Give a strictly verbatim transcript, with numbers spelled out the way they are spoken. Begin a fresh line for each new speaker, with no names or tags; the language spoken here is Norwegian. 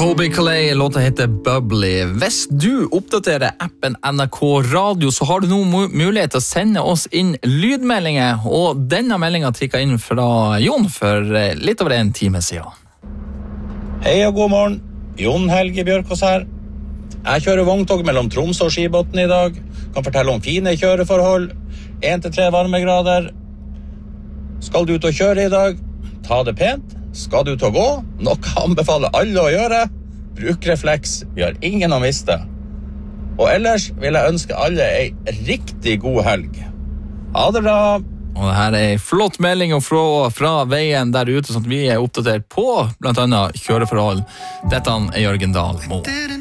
Colby Calais, låta heter Bubbly. Hvis du oppdaterer appen N R K Radio, så har du nå mulighet til å sende oss inn lydmeldinger, og denne meldingen trikket inn fra Jon for litt over en time siden.
Hei og god morgen, Jon Helge Bjørkås her. Jeg kjører vogntog mellom Tromsø og Skibotn i dag. Kan fortelle om fine kjøreforhold, en til tre varmegrader. Skal du ut og kjøre i dag? Ta det pent. Skal du ut og gå? Noe jeg anbefaler alle å gjøre. Bruk refleks, vi har ingen å miste. Og ellers vil jeg ønske alle en riktig god helg. Ha det bra!
Og det her er en flott melding fra, fra veien der ute, sånn at vi er oppdatert på blant annet kjøreforhold. Dette er Jørgen Dahl Moe.